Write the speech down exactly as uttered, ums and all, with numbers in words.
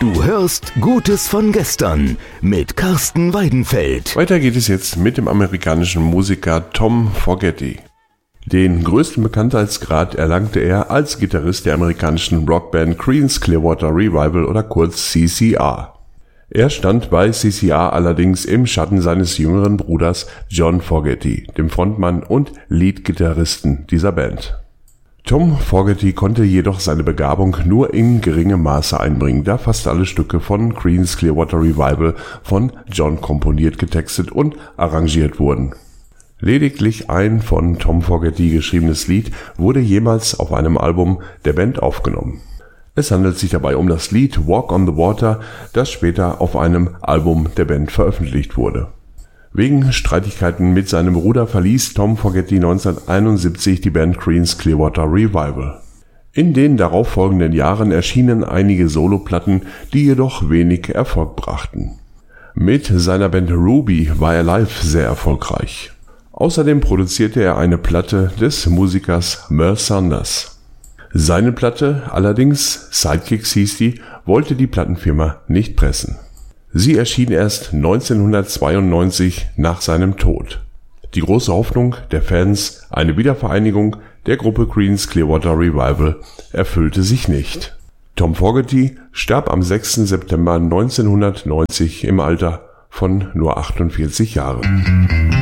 Du hörst Gutes von gestern mit Carsten Weidenfeld. Weiter geht es jetzt mit dem amerikanischen Musiker Tom Fogerty. Den größten Bekanntheitsgrad erlangte er als Gitarrist der amerikanischen Rockband Creedence Clearwater Revival oder kurz C C R. Er stand bei C C R allerdings im Schatten seines jüngeren Bruders John Fogerty, dem Frontmann und Leadgitarristen dieser Band. Tom Fogerty konnte jedoch seine Begabung nur in geringem Maße einbringen, da fast alle Stücke von Creedence Clearwater Revival von John komponiert, getextet und arrangiert wurden. Lediglich ein von Tom Fogerty geschriebenes Lied wurde jemals auf einem Album der Band aufgenommen. Es handelt sich dabei um das Lied Walk on the Water, das später auf einem Album der Band veröffentlicht wurde. Wegen Streitigkeiten mit seinem Bruder verließ Tom Fogerty neunzehnhunderteinundsiebzig die Band Creedence Clearwater Revival. In den darauffolgenden Jahren erschienen einige Soloplatten, die jedoch wenig Erfolg brachten. Mit seiner Band Ruby war er live sehr erfolgreich. Außerdem produzierte er eine Platte des Musikers Merl Saunders. Seine Platte, allerdings Sidekicks hieß die, wollte die Plattenfirma nicht pressen. Sie erschien erst neunzehnhundertzweiundneunzig nach seinem Tod. Die große Hoffnung der Fans, eine Wiedervereinigung der Gruppe Creedence Clearwater Revival, erfüllte sich nicht. Tom Fogerty starb am sechsten September neunzehnhundertneunzig im Alter von nur achtundvierzig Jahren.